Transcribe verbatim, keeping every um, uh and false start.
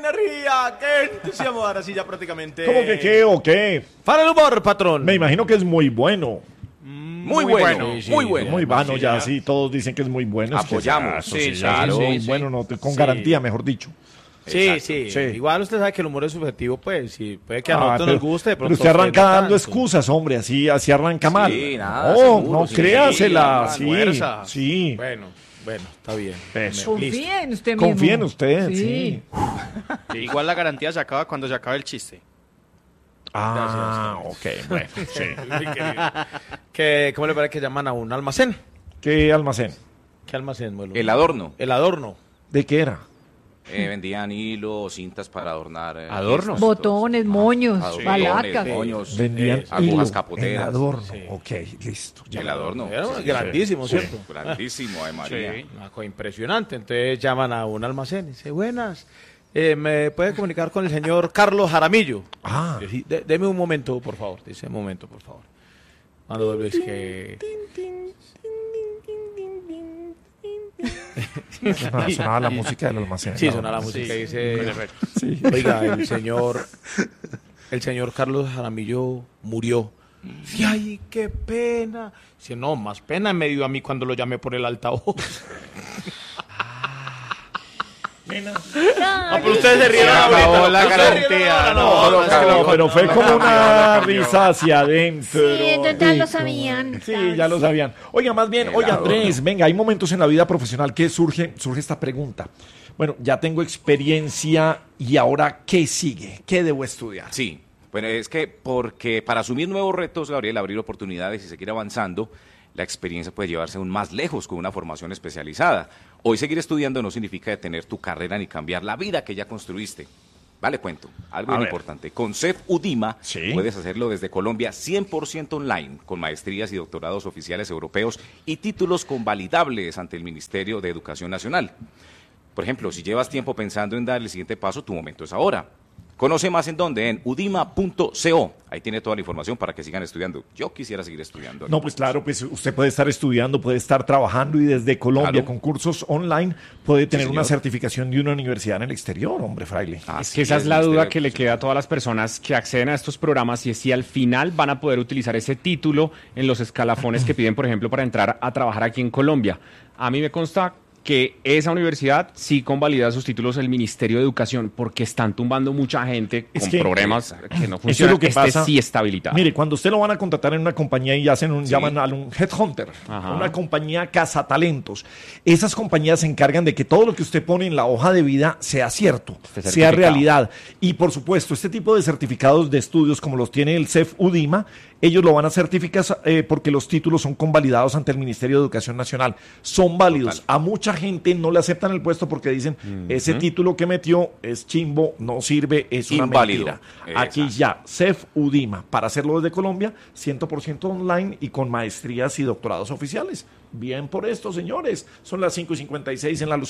energía! ¡Qué entusiasmo! Ahora sí, ya prácticamente... ¿Cómo que qué o qué? Para el humor, patrón. Me imagino que es muy bueno. Muy, muy bueno, bueno, sí, muy bueno. Muy bueno, ya sí, todos dicen que es muy bueno. Apoyamos. Es que, sí, sí, claro, sí, muy sí, bueno, no, con sí. garantía, mejor dicho. Sí, sí, sí. Igual usted sabe que el humor es subjetivo, pues, sí, puede que a Ah, nosotros pero, nos guste. De pero usted arranca dando excusas, hombre, así, así arranca mal. Sí, nada, no, seguro, no sí, créasela, sí, sí, fuerza. sí. Bueno, bueno, está bien. Eso. Confía en usted mismo. Confía en usted, sí. Sí. Sí, igual la garantía se acaba cuando se acabe el chiste. Ah, ok, bueno, sí. ¿Qué, ¿Cómo le parece que llaman a un almacén? ¿Qué almacén? ¿Qué almacén, Muelo? El adorno. El adorno. ¿De qué era? Eh, vendían hilo, cintas para adornar. Eh, ¿Adornos? Botones, moños, Adornos, balacas. moños, Vendían eh, agujas hilo, capoteras. el adorno. Sí. Ok, listo. ya. El adorno. Era Sí, sí, grandísimo, sí. ¿cierto? Grandísimo, de María. Sí. Una cosa impresionante. Entonces llaman a un almacén y dice, buenas, eh, ¿me puede comunicar con el señor Carlos Jaramillo? Ah. Yo, sí, de- deme un momento, por favor. Dice, un momento, por favor. Cuando ves que... Sonaba, sonaba la música del almacén. Sí, el suena la adorno. música y dice... Sí. Oiga, el señor... El señor Carlos Jaramillo murió. Sí, ay, qué pena. Dice, no, más pena me dio a mí cuando lo llamé por el altavoz. Ah, pero ustedes se rieron Se acabó ahorita. la Ustedes se rieron garantía, ahora, no, no, lo es que acabó. lo- Pero fue No, como no, una no, no, risa hacia adentro. Sí, entonces ya lo sabían. Sí, ya lo sabían. Oiga, más bien, El oiga, adorno. Andrés, venga, hay momentos en la vida profesional que surge, surge esta pregunta. Bueno, ya tengo experiencia y ahora, ¿qué sigue? ¿Qué debo estudiar? Sí, bueno, es que porque para asumir nuevos retos, Gabriel, abrir oportunidades y seguir avanzando, la experiencia puede llevarse aún más lejos con una formación especializada. Hoy seguir estudiando no significa detener tu carrera ni cambiar la vida que ya construiste. Vale, cuento, algo A muy ver. importante. Con C E F Udima Sí. puedes hacerlo desde Colombia cien por ciento online, con maestrías y doctorados oficiales europeos y títulos convalidables ante el Ministerio de Educación Nacional. Por ejemplo, si llevas tiempo pensando en dar el siguiente paso, tu momento es ahora. Conoce más en dónde, en udima punto co. Ahí tiene toda la información para que sigan estudiando. Yo quisiera seguir estudiando. No, pues claro, pues usted puede estar estudiando, puede estar trabajando y desde Colombia Claro. con cursos online puede tener Sí, una señor. certificación de una universidad en el exterior, hombre, fraile. Ah, Es sí, que esa es la Ministerio duda de que le Educación. queda a todas las personas que acceden a estos programas y es si al final van a poder utilizar ese título en los escalafones que piden, por ejemplo, para entrar a trabajar aquí en Colombia. A mí me consta que esa universidad sí convalida sus títulos el Ministerio de Educación porque están tumbando mucha gente Es con que- problemas que no Eso es funcionan. lo que este pasa. sí está habilitado. Mire, cuando usted lo van a contratar en una compañía y hacen un, Sí. llaman a un headhunter, Ajá. una compañía cazatalentos, esas compañías se encargan de que todo lo que usted pone en la hoja de vida sea cierto, Esté sea certificado. realidad. Y por supuesto, este tipo de certificados de estudios como los tiene el C E F Udima, ellos lo van a certificar eh, porque los títulos son convalidados ante el Ministerio de Educación Nacional. Son válidos. Total. A mucha gente no le aceptan el puesto porque dicen, ese título que metió es chimbo, no sirve, es una Inválido. mentira. Aquí Exacto. ya, C E F Udima, para hacerlo desde Colombia, cien por ciento online y con maestrías y doctorados oficiales. Bien por esto, señores. Son las cinco y cincuenta y seis en la luz.